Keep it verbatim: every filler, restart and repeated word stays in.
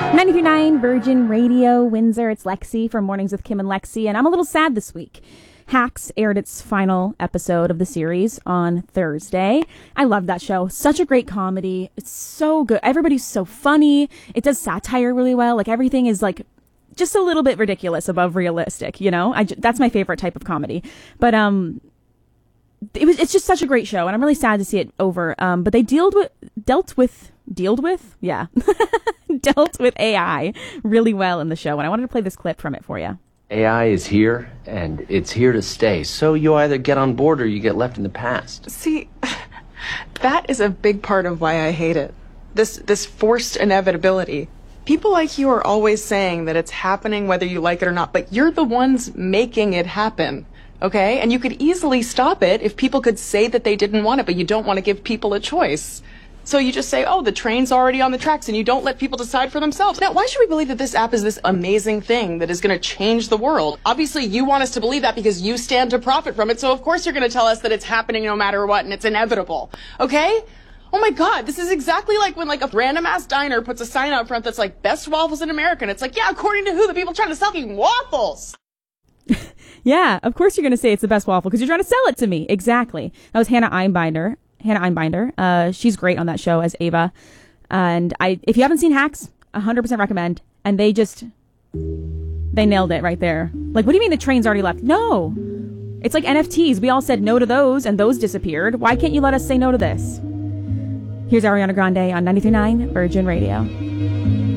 ninety-three point nine Virgin Radio, Windsor. It's Lexi from Mornings with Kim and Lexi, and I'm a little sad this week. Hacks aired its final episode of the series on Thursday. I love that show. Such a great comedy. It's so good. Everybody's so funny. It does satire really well. Like, everything is, like, just a little bit ridiculous above realistic, you know? I, that's my favorite type of comedy. But, um... It was. It's just such a great show, and I'm really sad to see it over. Um, but they dealt with, dealt with, dealt with, yeah, dealt with A I really well in the show, and I wanted to play this clip from it for you. A I is here, and it's here to stay. So you either get on board or you get left in the past. See, that is a big part of why I hate it. This this forced inevitability. People like you are always saying that it's happening whether you like it or not, but you're the ones making it happen. Okay? And you could easily stop it if people could say that they didn't want it, but you don't want to give people a choice. So you just say, oh, the train's already on the tracks, and you don't let people decide for themselves. Now, why should we believe that this app is this amazing thing that is going to change the world? Obviously, you want us to believe that because you stand to profit from it, so of course you're going to tell us that it's happening no matter what, and it's inevitable. Okay? Oh my God, this is exactly like when like a random ass diner puts a sign out front that's like, best waffles in America, and it's like, yeah, according to who? The people trying to sell me waffles! Yeah, of course you're going to say it's the best waffle because you're trying to sell it to me. Exactly. That was Hannah Einbinder. Hannah Einbinder. Uh, she's great on that show as Ava. And I, if you haven't seen Hacks, one hundred percent recommend. And they just, they nailed it right there. Like, what do you mean the train's already left? No. It's like N F Ts. We all said no to those and those disappeared. Why can't you let us say no to this? Here's Ariana Grande on ninety-three point nine Virgin Radio.